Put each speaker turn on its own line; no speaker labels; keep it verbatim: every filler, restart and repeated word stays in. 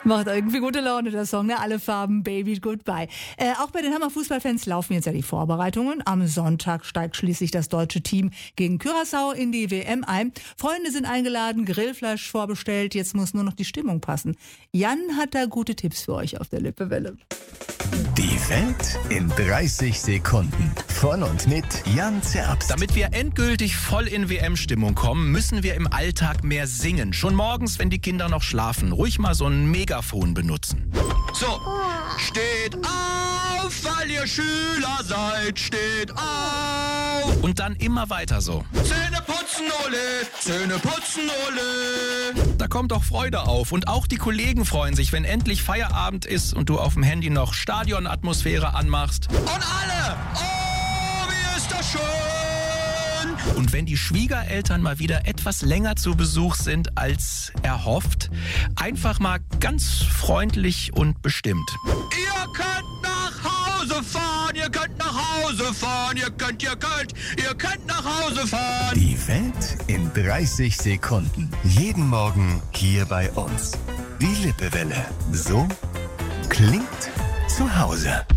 Macht irgendwie gute Laune, der Song, ne? Alle Farben, Baby, Goodbye. Äh, auch bei den Hammer-Fußballfans laufen jetzt ja die Vorbereitungen. Am Sonntag steigt schließlich das deutsche Team gegen Curaçao in die W M ein. Freunde sind eingeladen, Grillfleisch vorbestellt, jetzt muss nur noch die Stimmung passen. Jan hat da gute Tipps für euch auf der Lippewelle.
Die Welt in dreißig Sekunden. Von und mit Jan Zerbst.
Damit wir endgültig voll in W M-Stimmung kommen, müssen wir im Alltag mehr singen. Schon morgens, wenn die Kinder noch schlafen. Ruhig mal so ein Megafon benutzen. So, steht auf, weil ihr Schüler seid. Steht auf. Und dann immer weiter so. Zähne putzen, ole, Zähne putzen, ole. Da kommt doch Freude auf. Und auch die Kollegen freuen sich, wenn endlich Feierabend ist und du auf dem Handy noch Stadionatmosphäre anmachst. Und alle, oh, wie ist das schön. Und wenn die Schwiegereltern mal wieder etwas länger zu Besuch sind als erhofft, einfach mal ganz freundlich und bestimmt. Ihr könnt nach Hause fahren, ihr könnt nach Hause fahren, ihr könnt, ihr könnt, ihr könnt nach Hause fahren.
Die Welt in dreißig Sekunden. Jeden Morgen hier bei uns. Die Lippewelle. So klingt zu Hause.